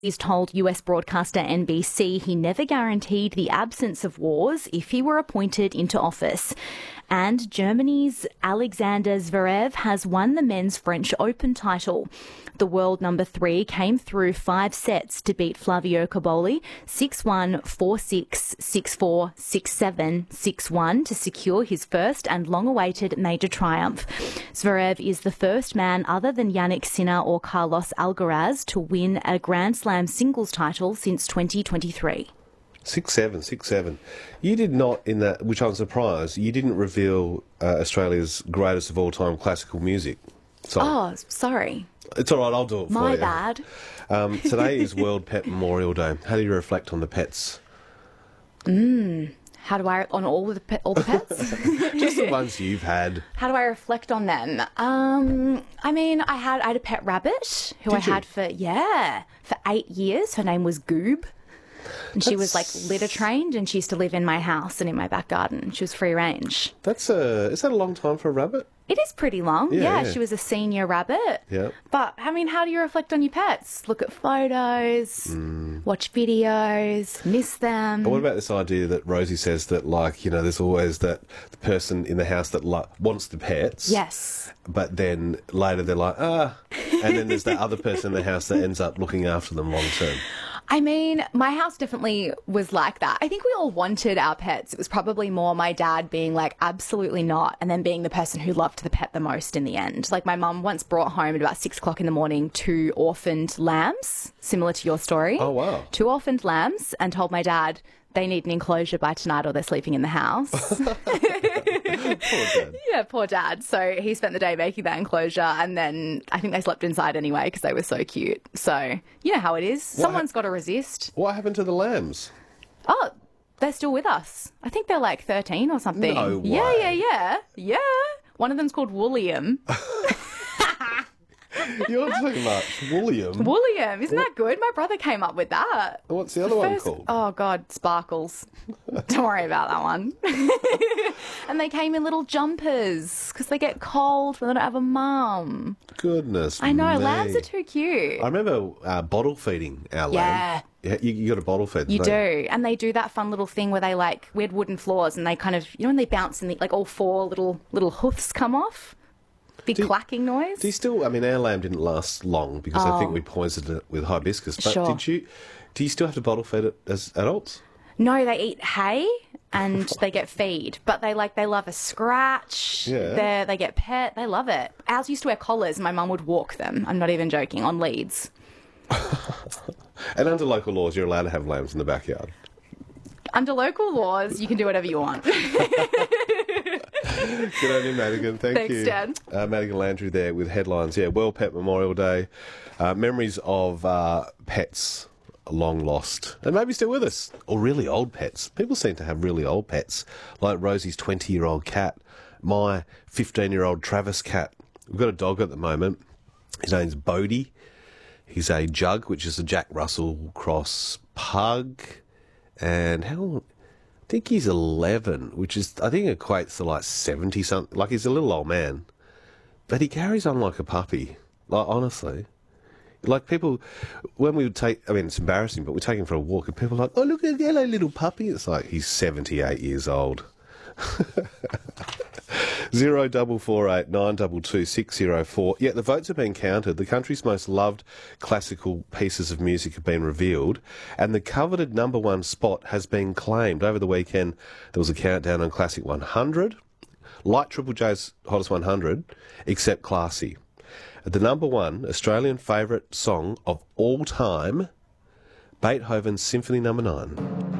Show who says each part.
Speaker 1: He's told US broadcaster NBC he never guaranteed the absence of wars if he were appointed into office. And Germany's Alexander Zverev has won the men's French Open title. The world number 3 came through 5 sets to beat Flavio Cobolli 6-1, 4-6, 6-4, 6-7, 6-1 to secure his first and long-awaited major triumph. Zverev is the first man other than Jannik Sinner or Carlos Alcaraz to win a Grand Slam singles title since 2023.
Speaker 2: 6-7, 6-7. You did not, in that, which I'm surprised, you didn't reveal Australia's greatest of all time classical music song.
Speaker 1: Oh, sorry.
Speaker 2: It's all right, I'll do it for you.
Speaker 1: My bad.
Speaker 2: Today is World Pet Memorial Day. How do you reflect on the pets?
Speaker 1: How do I, on all the pets?
Speaker 2: Just the ones you've had.
Speaker 1: How do I reflect on them? I mean, I had a pet rabbit who I had for 8 years. Her name was Goob. And she was like litter trained, and she used to live in my house and in my back garden. She was free range.
Speaker 2: Is that a long time for a rabbit?
Speaker 1: It is pretty long. Yeah, she was a senior rabbit.
Speaker 2: Yeah.
Speaker 1: But, I mean, how do you reflect on your pets? Look at photos, watch videos, miss them.
Speaker 2: But what about this idea that Rosie says that, like, you know, there's always the person in the house that wants the pets.
Speaker 1: Yes.
Speaker 2: But then later they're like, and then there's that other person in the house that ends up looking after them long term.
Speaker 1: I mean, my house definitely was like that. I think we all wanted our pets. It was probably more my dad being like, absolutely not, and then being the person who loved the pet the most in the end. Like, my mum once brought home at about 6 o'clock in the morning 2 orphaned lambs, similar to your story.
Speaker 2: Oh, wow.
Speaker 1: 2 orphaned lambs, and told my dad they need an enclosure by tonight or they're sleeping in the house.
Speaker 2: Poor dad.
Speaker 1: Yeah, poor dad. So he spent the day making that enclosure, and then I think they slept inside anyway because they were so cute. So you know how it is. Someone's got to resist.
Speaker 2: What happened to the lambs?
Speaker 1: Oh, they're still with us. I think they're like 13 or something.
Speaker 2: No way.
Speaker 1: Yeah. One of them's called William.
Speaker 2: You're too much. William.
Speaker 1: Isn't that good? My brother came up with that.
Speaker 2: What's the other one called?
Speaker 1: Oh, God, Sparkles. Don't worry about that one. And they came in little jumpers because they get cold when they don't have a mum.
Speaker 2: Goodness
Speaker 1: I know,
Speaker 2: me.
Speaker 1: lambs are too cute.
Speaker 2: I remember bottle feeding our lamb. Yeah. You got a bottle feed.
Speaker 1: You do. And they do that fun little thing where we had wooden floors and they kind of, you know, when they bounce and all 4 little hoofs come off? Big clacking noise.
Speaker 2: Do you still, I mean, our lamb didn't last long because I think we poisoned it with hibiscus. But
Speaker 1: Sure.
Speaker 2: do you still have to bottle feed it as adults?
Speaker 1: No, they eat hay and they get feed, but they love a scratch.
Speaker 2: Yeah.
Speaker 1: They get pet. They love it. Ours used to wear collars. My mum would walk them. I'm not even joking, on leads.
Speaker 2: And under local laws, you're allowed to have lambs in the backyard.
Speaker 1: Under local laws, you can do whatever you want.
Speaker 2: Good on you, Madigan. Thank you.
Speaker 1: Thanks, Dad.
Speaker 2: Madigan Landry there with headlines. Yeah, World Pet Memorial Day. Memories of pets long lost and maybe still with us, or really old pets. People seem to have really old pets, like Rosie's 20-year-old cat, my 15-year-old Travis cat. We've got a dog at the moment. His name's Bodie. He's a Jug, which is a Jack Russell cross pug. And how old? I think he's 11, which is, I think, equates to like 70-something. Like, he's a little old man. But he carries on like a puppy. Like, honestly. Like, people, when we would take, I mean, it's embarrassing, but we take him for a walk and people are like, oh, look at that yellow little puppy. It's like, he's 78 years old. 0448 922 604. Yeah, the votes have been counted. The country's most loved classical pieces of music have been revealed, and the coveted #1 spot has been claimed. Over the weekend, there was a countdown on Classic 100, like Triple J's Hottest 100, except classy. The #1 Australian favourite song of all time, Beethoven's Symphony No. 9.